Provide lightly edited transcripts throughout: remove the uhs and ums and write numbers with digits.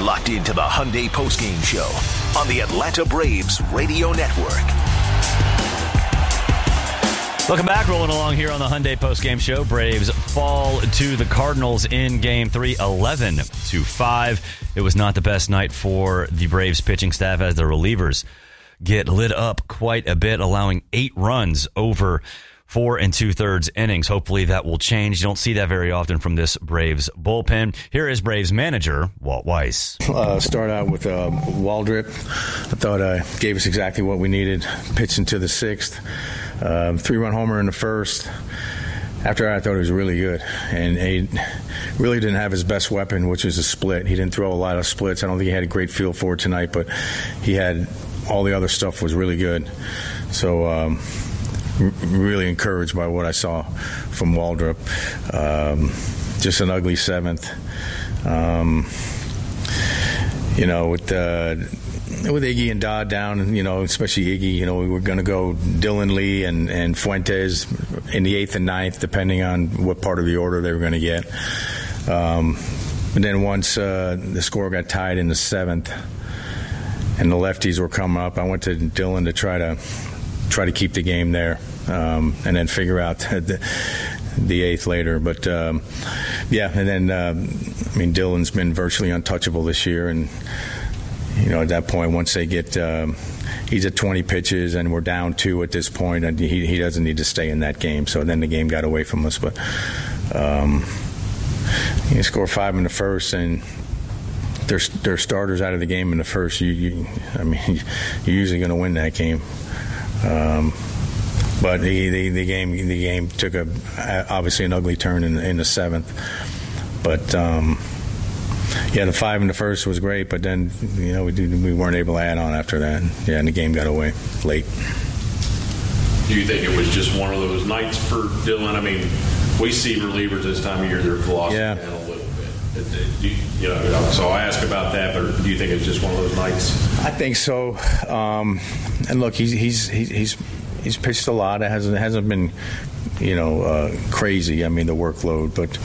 locked into the Hyundai postgame show on the Atlanta Braves Radio Network. Welcome back. Rolling along here on the Hyundai postgame show. Braves fall to the Cardinals in Game 3, 11-5. It was not the best night for the Braves pitching staff as the relievers get lit up quite a bit, allowing 8 runs over 4 2/3 innings. Hopefully that will change. You don't see that very often from this Braves bullpen. Here is Braves manager Walt Weiss. Start out with Waldrop. I thought gave us exactly what we needed. Pitched into the 6th. 3-run homer in the 1st. After that, I thought he was really good. And he really didn't have his best weapon, which is a split. He didn't throw a lot of splits. I don't think he had a great feel for it tonight, but he had all the other stuff was really good. So, really encouraged by what I saw from Waldrop. Just an ugly 7th. With Iggy and Dodd down, especially Iggy, we were going to go Dylan Lee and Fuentes in the 8th and 9th, depending on what part of the order they were going to get. And then once the score got tied in the 7th and the lefties were coming up, I went to Dylan to try to keep the game there, and then figure out the 8th later. But and then Dylan's been virtually untouchable this year, and at that point, once they get he's at 20 pitches and we're down 2 at this point, and he doesn't need to stay in that game. So then the game got away from us. But you score 5 in the 1st, and they're starters out of the game in the 1st. You're usually going to win that game. But the game took obviously an ugly turn in the 7th. But the 5 in the 1st was great, but then we weren't able to add on after that. And the game got away late. Do you think it was just one of those nights for Dylan? We see relievers this time of year, their velocity down a little bit. So I ask about that, but do you think it's just one of those nights? I think so. And look, he's pitched a lot. It hasn't been crazy. The workload, but.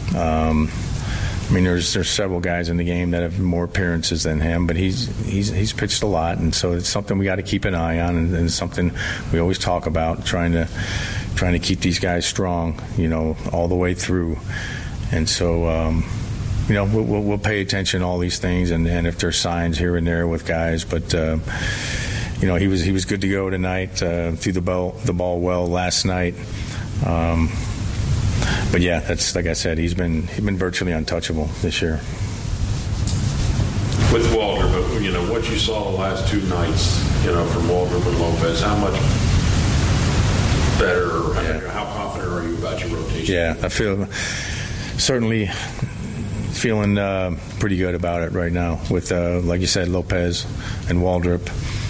There's several guys in the game that have more appearances than him, but he's pitched a lot, and so it's something we got to keep an eye on, and it's something we always talk about, trying to keep these guys strong, all the way through. And so, we'll pay attention to all these things, and if there's signs here and there with guys, but he was good to go tonight. Threw the ball well last night. But that's like I said, he's been virtually untouchable this year. With Walter, but what you saw the last 2 nights, from Walter and Lopez, how much better? How confident are you about your rotation? Yeah, I feel certainly feeling pretty good about it right now. With like you said, Lopez and Waldrop,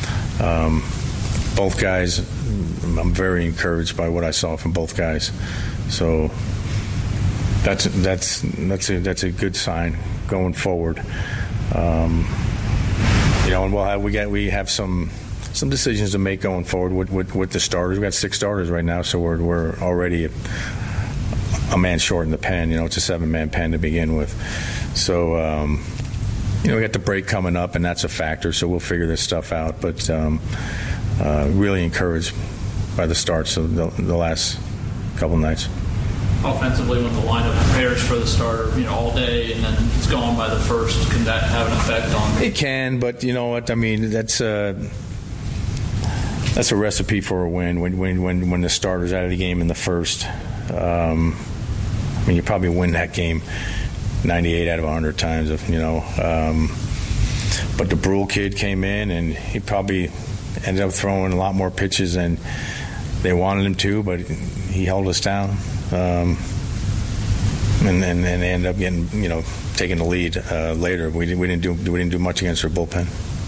both guys. I'm very encouraged by what I saw from both guys. So. That's a good sign going forward. And we have some decisions to make going forward with the starters. We've got 6 starters right now, so we're already a man short in the pen. It's a 7-man pen to begin with. So we got the break coming up, and that's a factor. So we'll figure this stuff out. But really encouraged by the starts of the last couple nights. Offensively, when the lineup prepares for the starter, all day, and then it's gone by the 1st, can that have an effect on? It can, but you know what? That's a recipe for a win. When the starter's out of the game in the 1st, you probably win that game 98 out of 100 times. But the Brule kid came in, and he probably ended up throwing a lot more pitches than they wanted him to, but he held us down. And they ended up getting, taking the lead later. We didn't do much against their bullpen.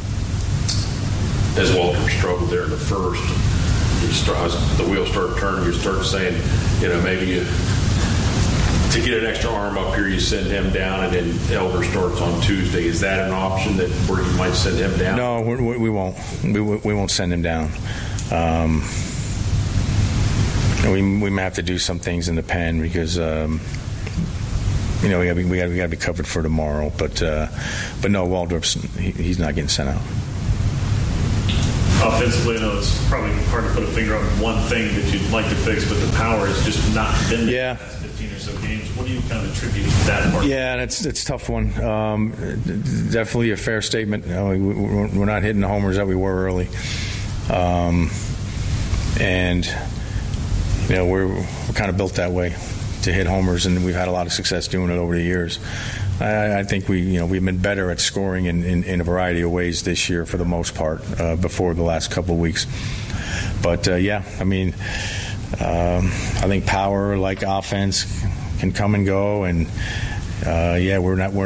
As Walter struggled there in the 1st, the wheels start turning. You start saying, maybe to get an extra arm up here, you send him down, and then Elder starts on Tuesday. Is that an option where you might send him down? No, we won't. We won't send him down. We may have to do some things in the pen because we got to be covered for tomorrow. But no, Waldrop's he's not getting sent out. Offensively, I know it's probably hard to put a finger on one thing that you'd like to fix, but the power has just not been there the past 15 or so games. What do you kind of attribute to that part? Yeah, it's a tough one. Definitely a fair statement. We're not hitting the homers that we were early. And we're kind of built that way to hit homers, and we've had a lot of success doing it over the years. I think we've been better at scoring in a variety of ways this year for the most part before the last couple of weeks. But I think power, like offense, can come and go, and we're not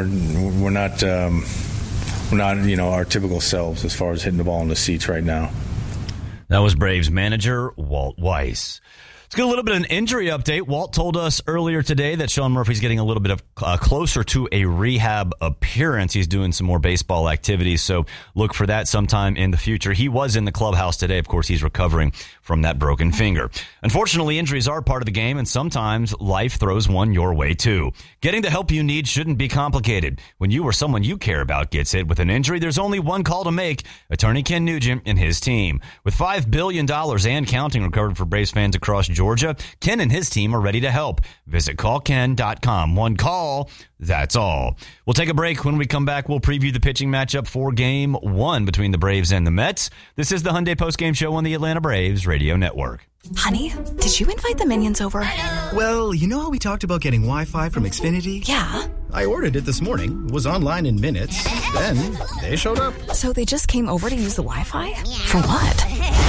our typical selves as far as hitting the ball in the seats right now. That was Braves manager Walt Weiss. Let's get a little bit of an injury update. Walt told us earlier today that Sean Murphy's getting a little bit of closer to a rehab appearance. He's doing some more baseball activities, so look for that sometime in the future. He was in the clubhouse today. Of course, he's recovering from that broken finger. Unfortunately, injuries are part of the game, and sometimes life throws one your way, too. Getting the help you need shouldn't be complicated. When you or someone you care about gets hit with an injury, there's only one call to make. Attorney Ken Nugent and his team. With $5 billion and counting recovered for Braves fans across Georgia, Ken and his team are ready to help. Visit callken.com. One call, that's all. We'll take a break. When we come back, we'll preview the pitching matchup for Game 1 between the Braves and the Mets. This is the Hyundai Postgame Show on the Atlanta Braves Radio Network. Honey, did you invite the Minions over? Well, you know how we talked about getting Wi-Fi from Xfinity? Yeah. I ordered it this morning, was online in minutes, then they showed up. So they just came over to use the Wi-Fi? For what?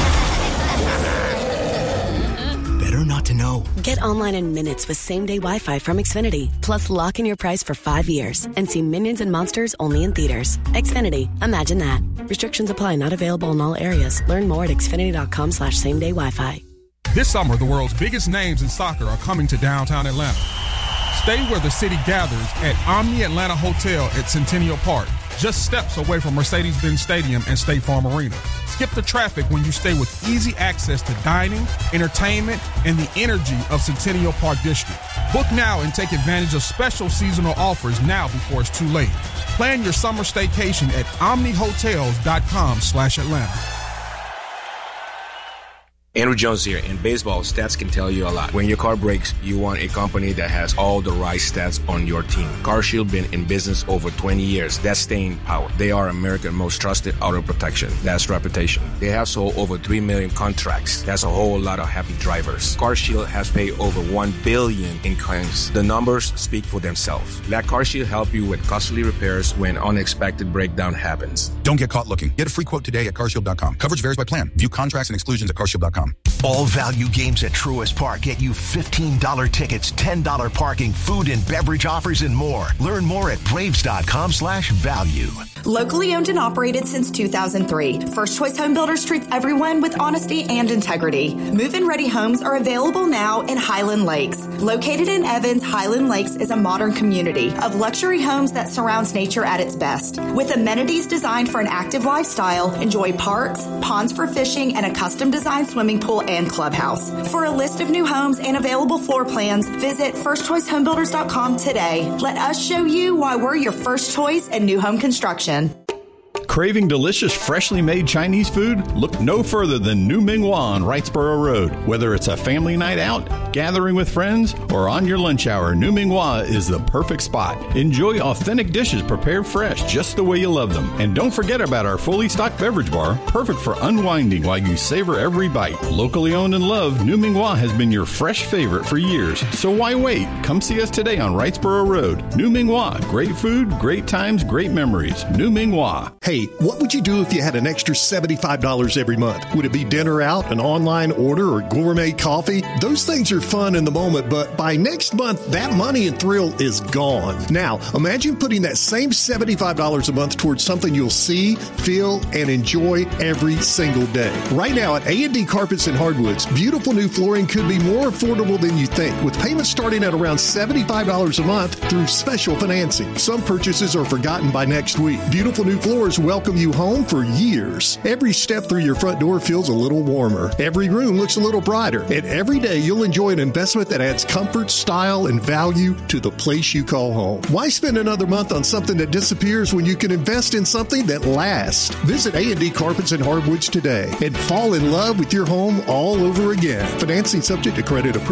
Better not to know. Get online in minutes with same-day Wi-Fi from Xfinity. Plus, lock in your price for 5 years and see Minions and Monsters only in theaters. Xfinity. Imagine that. Restrictions apply. Not available in all areas. Learn more at xfinity.com/same-day Wi-Fi. This summer, the world's biggest names in soccer are coming to downtown Atlanta. Stay where the city gathers at Omni Atlanta Hotel at Centennial Park, just steps away from Mercedes-Benz Stadium and State Farm Arena. Skip the traffic when you stay with easy access to dining, entertainment, and the energy of Centennial Park District. Book now and take advantage of special seasonal offers now before it's too late. Plan your summer staycation at omnihotels.com/Atlanta. Andrew Jones here. In baseball, stats can tell you a lot. When your car breaks, you want a company that has all the right stats on your team. CarShield been in business over 20 years. That's staying power. They are America's most trusted auto protection. That's reputation. They have sold over 3 million contracts. That's a whole lot of happy drivers. CarShield has paid over $1 billion in claims. The numbers speak for themselves. Let CarShield help you with costly repairs when unexpected breakdown happens. Don't get caught looking. Get a free quote today at carshield.com. Coverage varies by plan. View contracts and exclusions at carshield.com. All value games at Truist Park get you $15 tickets, $10 parking, food and beverage offers, and more. Learn more at braves.com/value. Locally owned and operated since 2003, First Choice Home Builders treats everyone with honesty and integrity. Move-in ready homes are available now in Highland Lakes. Located in Evans, Highland Lakes is a modern community of luxury homes that surrounds nature at its best. With amenities designed for an active lifestyle, enjoy parks, ponds for fishing, and a custom-designed swimming pool and clubhouse. For a list of new homes and available floor plans, visit firstchoicehomebuilders.com today. Let us show you why we're your first choice in new home construction. Craving delicious, freshly made Chinese food? Look no further than New Ming Hua on Wrightsboro Road. Whether it's a family night out, gathering with friends, or on your lunch hour, New Ming Hua is the perfect spot. Enjoy authentic dishes prepared fresh, just the way you love them. And don't forget about our fully stocked beverage bar, perfect for unwinding while you savor every bite. Locally owned and loved, New Ming Hua has been your fresh favorite for years. So why wait? Come see us today on Wrightsboro Road. New Ming Hua. Great food, great times, great memories. New Ming Hua. Hey, what would you do if you had an extra $75 every month? Would it be dinner out, an online order, or gourmet coffee? Those things are fun in the moment, but by next month, that money and thrill is gone. Now, imagine putting that same $75 a month towards something you'll see, feel, and enjoy every single day. Right now at A&D Carpets and Hardwoods, beautiful new flooring could be more affordable than you think, with payments starting at around $75 a month through special financing. Some purchases are forgotten by next week. Beautiful new floors welcome you home for years. Every step through your front door feels a little warmer. Every room looks a little brighter. And every day you'll enjoy an investment that adds comfort, style, and value to the place you call home. Why spend another month on something that disappears when you can invest in something that lasts? Visit A&D Carpets and Hardwoods today and fall in love with your home all over again. Financing subject to credit approval.